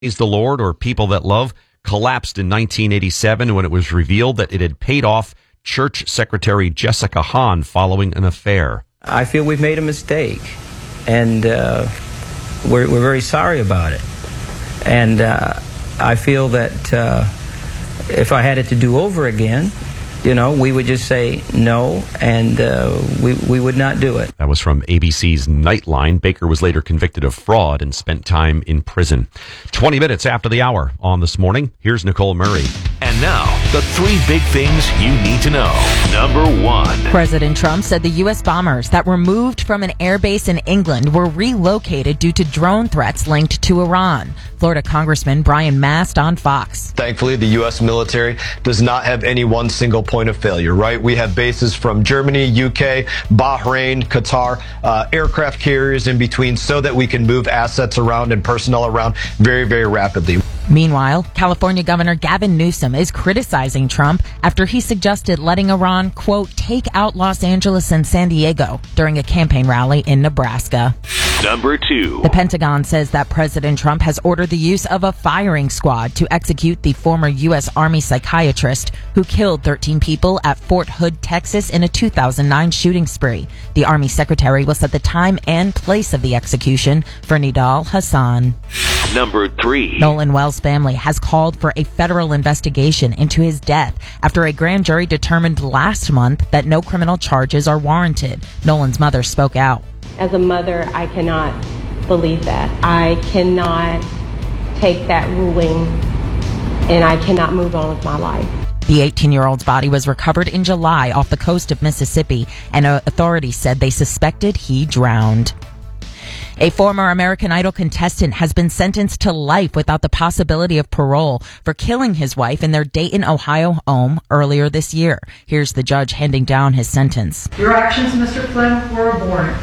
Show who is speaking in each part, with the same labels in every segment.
Speaker 1: Praise the Lord or People That Love collapsed in 1987 when it was revealed that it had paid off church secretary Jessica Hahn following an affair.
Speaker 2: I feel we've made a mistake, and we're very sorry about it. And I feel that if I had it to do over again, we would just say no, and we would not do it.
Speaker 1: That was from ABC's Nightline. Baker was later convicted of fraud and spent time in prison. 20 minutes after the hour on This Morning, here's Nicole Murray.
Speaker 3: And now, the three big things you need to know. Number one.
Speaker 4: President Trump said the U.S. bombers that were moved from an airbase in England were relocated due to drone threats linked to Iran. Florida Congressman Brian Mast on Fox.
Speaker 5: Thankfully, the U.S. military does not have any one single point of failure, right? We have bases from Germany, UK, Bahrain, Qatar, aircraft carriers in between so that we can move assets around and personnel around very, very rapidly.
Speaker 4: Meanwhile, California Governor Gavin Newsom is criticizing Trump after he suggested letting Iran, quote, take out Los Angeles and San Diego during a campaign rally in Nebraska.
Speaker 3: Number two.
Speaker 4: The Pentagon says that President Trump has ordered the use of a firing squad to execute the former U.S. Army psychiatrist who killed 13 people at Fort Hood, Texas in a 2009 shooting spree. The Army secretary will set the time and place of the execution for Nidal Hassan.
Speaker 3: Number three.
Speaker 4: Nolan Wells' family has called for a federal investigation into his death after a grand jury determined last month that no criminal charges are warranted. Nolan's mother spoke out.
Speaker 6: As a mother, I cannot believe that. I cannot take that ruling, and I cannot move on with my life.
Speaker 4: The 18-year-old's body was recovered in July off the coast of Mississippi, and authorities said they suspected he drowned. A former American Idol contestant has been sentenced to life without the possibility of parole for killing his wife in their Dayton, Ohio home earlier this year. Here's the judge handing down his sentence.
Speaker 7: Your actions, Mr. Flynn, were abhorrent.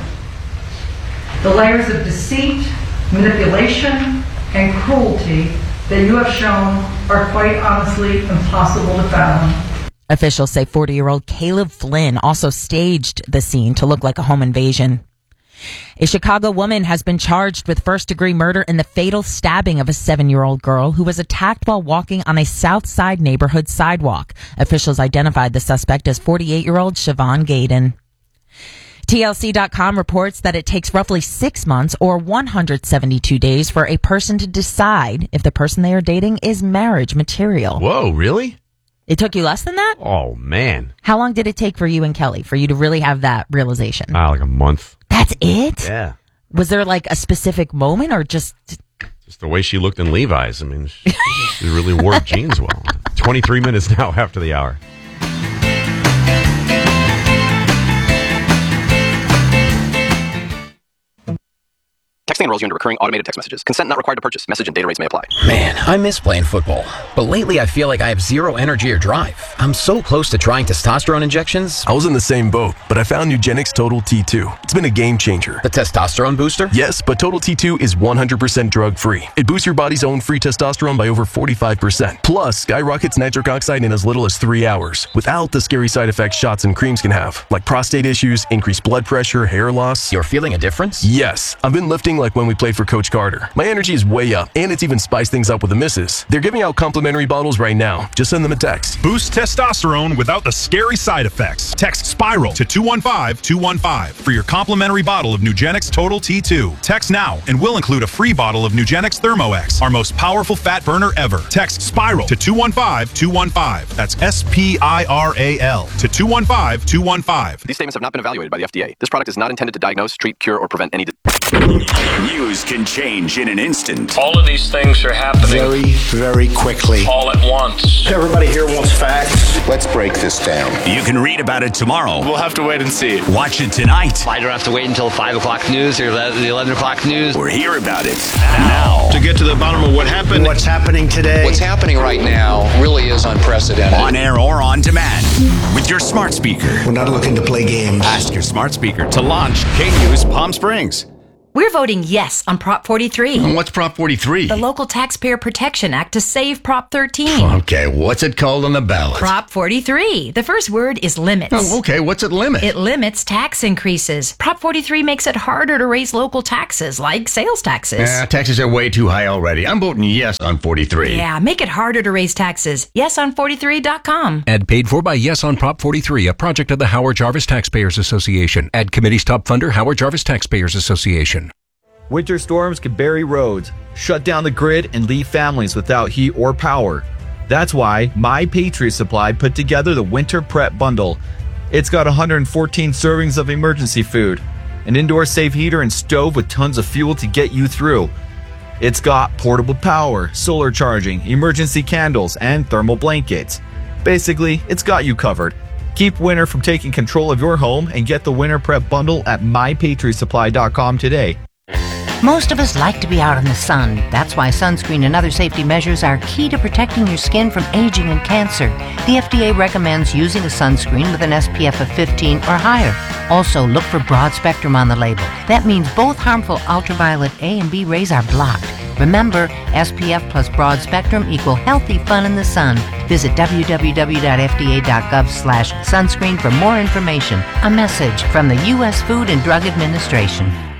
Speaker 7: The layers of deceit, manipulation, and cruelty that you have shown are quite honestly impossible to fathom.
Speaker 4: Officials say 40-year-old Caleb Flynn also staged the scene to look like a home invasion. A Chicago woman has been charged with first-degree murder in the fatal stabbing of a 7-year-old girl who was attacked while walking on a South Side neighborhood sidewalk. Officials identified the suspect as 48-year-old Siobhan Gaydon. TLC.com reports that it takes roughly 6 months or 172 days for a person to decide if the person they are dating is marriage material.
Speaker 1: Whoa, really?
Speaker 4: It took you less than that?
Speaker 1: Oh, man.
Speaker 4: How long did it take for you and Kelly for you to really have that realization?
Speaker 1: Like a month.
Speaker 4: That's it?
Speaker 1: Yeah.
Speaker 4: Was there like a specific moment or just
Speaker 1: the way she looked in Levi's? I mean, she really wore jeans well. 23 minutes now after the hour.
Speaker 8: Texting enrolls you into recurring automated text messages. Consent not required to purchase. Message and data rates may apply.
Speaker 9: Man, I miss playing football. But lately I feel like I have zero energy or drive. I'm so close to trying testosterone injections.
Speaker 10: I was in the same boat, but I found Nugenix Total T2. It's been a game changer.
Speaker 9: The testosterone booster?
Speaker 10: Yes, but Total T2 is 100% drug-free. It boosts your body's own free testosterone by over 45%. Plus, skyrockets nitric oxide in as little as 3 hours, without the scary side effects shots and creams can have, like prostate issues, increased blood pressure, hair loss.
Speaker 9: You're feeling a difference?
Speaker 10: Yes. I've been lifting like when we played for Coach Carter. My energy is way up, and it's even spiced things up with the misses. They're giving out complimentary bottles right now. Just send them a text.
Speaker 11: Boost testosterone without the scary side effects. Text SPIRAL to 215-215 for your complimentary bottle of Nugenix Total T2. Text now, and we'll include a free bottle of Nugenix ThermoX, our most powerful fat burner ever. Text SPIRAL to 215-215. That's SPIRAL to 215-215.
Speaker 8: These statements have not been evaluated by the FDA. This product is not intended to diagnose, treat, cure, or prevent any
Speaker 3: News can change in an instant.
Speaker 12: All of these things are happening
Speaker 13: very, very quickly.
Speaker 12: All at once.
Speaker 13: Everybody here wants facts.
Speaker 14: Let's break this down.
Speaker 3: You can read about it tomorrow.
Speaker 12: We'll have to wait and see.
Speaker 3: Watch it tonight.
Speaker 15: I don't have to wait until 5 o'clock news or the 11 o'clock news.
Speaker 3: Or hear about it now.
Speaker 11: To get to the bottom of what happened.
Speaker 13: What's happening today.
Speaker 15: What's happening right now really is unprecedented.
Speaker 3: On air or on demand. With your smart speaker.
Speaker 13: We're not looking to play games.
Speaker 3: Ask your smart speaker to launch K-News Palm Springs.
Speaker 14: We're voting yes on Prop 43.
Speaker 16: What's Prop 43?
Speaker 14: The Local Taxpayer Protection Act to save Prop 13.
Speaker 16: Okay, what's it called on the ballot?
Speaker 14: Prop 43. The first word is limits.
Speaker 16: Oh, okay, what's it limit?
Speaker 14: It limits tax increases. Prop 43 makes it harder to raise local taxes, like sales taxes.
Speaker 16: Taxes are way too high already. I'm voting yes on 43.
Speaker 14: Yeah, make it harder to raise taxes. YesOn43.com.
Speaker 17: Ad paid for by Yes on Prop 43, a project of the Howard Jarvis Taxpayers Association. Ad committee's top funder, Howard Jarvis Taxpayers Association.
Speaker 18: Winter storms can bury roads, shut down the grid, and leave families without heat or power. That's why My Patriot Supply put together the Winter Prep Bundle. It's got 114 servings of emergency food, an indoor safe heater and stove with tons of fuel to get you through. It's got portable power, solar charging, emergency candles, and thermal blankets. Basically, it's got you covered. Keep winter from taking control of your home and get the Winter Prep Bundle at MyPatriotSupply.com today.
Speaker 19: Most of us like to be out in the sun. That's why sunscreen and other safety measures are key to protecting your skin from aging and cancer. The FDA recommends using a sunscreen with an SPF of 15 or higher. Also, look for broad spectrum on the label. That means both harmful ultraviolet A and B rays are blocked. Remember, SPF plus broad spectrum equal healthy fun in the sun. Visit www.fda.gov/sunscreen for more information. A message from the U.S. Food and Drug Administration.